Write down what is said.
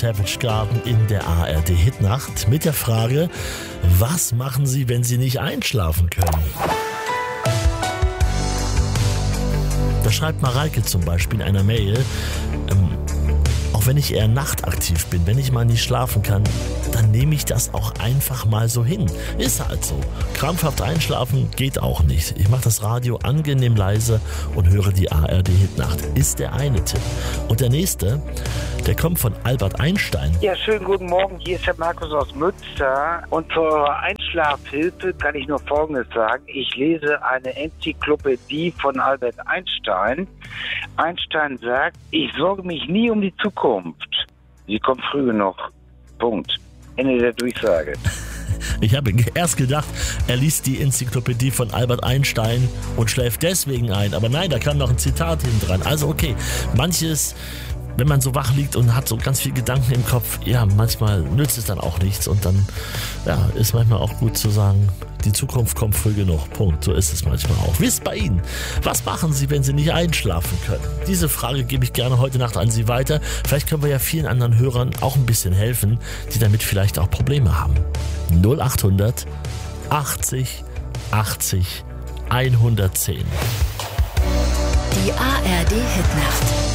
Savage Garden in der ARD Hitnacht mit der Frage, was machen Sie, wenn Sie nicht einschlafen können? Da schreibt Mareike zum Beispiel in einer Mail, auch wenn ich eher nachtaktiv bin, wenn ich mal nicht schlafen kann, dann nehme ich das auch einfach mal so hin. Ist halt so. Krampfhaft einschlafen geht auch nicht. Ich mache das Radio angenehm leise und höre die ARD Hitnacht. Ist der eine Tipp. Und der nächste, der kommt von Albert Einstein. Ja, schönen guten Morgen. Hier ist der Markus aus Münster. Und für eure Einschlafhilfe kann ich nur Folgendes sagen. Ich lese eine Enzyklopädie von Albert Einstein. Einstein sagt, ich sorge mich nie um die Zukunft. Sie kommt früh genug. Punkt. Ende der Durchsage. Ich habe erst gedacht, er liest die Enzyklopädie von Albert Einstein und schläft deswegen ein. Aber nein, da kam noch ein Zitat hinten dran. Also okay, manches, wenn man so wach liegt und hat so ganz viele Gedanken im Kopf, ja, manchmal nützt es dann auch nichts. Und dann ist manchmal auch gut zu sagen, die Zukunft kommt früh genug. Punkt. So ist es manchmal auch. Wie ist es bei Ihnen? Was machen Sie, wenn Sie nicht einschlafen können? Diese Frage gebe ich gerne heute Nacht an Sie weiter. Vielleicht können wir ja vielen anderen Hörern auch ein bisschen helfen, die damit vielleicht auch Probleme haben. 0800 80 80 110. Die ARD Hitnacht.